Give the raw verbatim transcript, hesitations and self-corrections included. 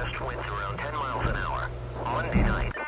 southwest winds around ten miles an hour. Monday night.